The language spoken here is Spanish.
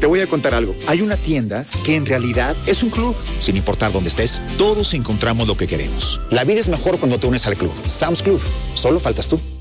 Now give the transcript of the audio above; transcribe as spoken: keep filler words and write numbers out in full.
Te voy a contar algo. Hay una tienda que en realidad es un club. Sin importar dónde estés, todos encontramos lo que queremos. La vida es mejor cuando te unes al club. Sam's Club. Solo faltas tú.